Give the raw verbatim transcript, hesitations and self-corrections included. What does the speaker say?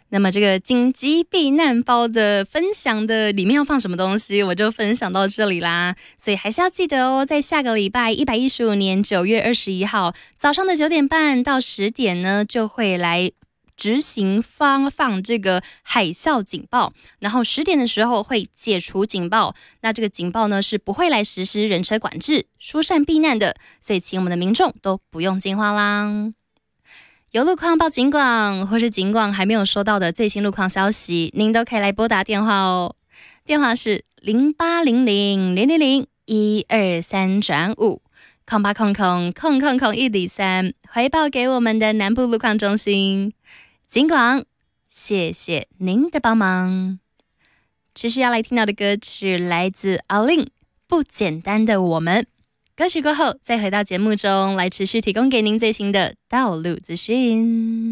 那么这个紧急避难包的分享的里面要放什么东西，我就分享到这里啦。所以还是要记得哦，在下个礼拜一百一十五年九月二十一号早上的九点半到十点呢，就会来执行发放这个海啸警报，然后十点的时候会解除警报。那这个警报呢是不会来实施人车管制、疏散避难的，所以请我们的民众都不用惊慌啦。有路况报警广，或是警广还没有收到的最新路况消息，您都可以来拨打电话哦。电话是零八零零零零零一二三转五空八空空空空空一里三，回报给我们的南部路况中心。警广，谢谢您的帮忙。持续要来听到的歌曲来自阿令，不简单的我们。歌曲过后，再回到节目中来持续提供给您最新的道路资讯。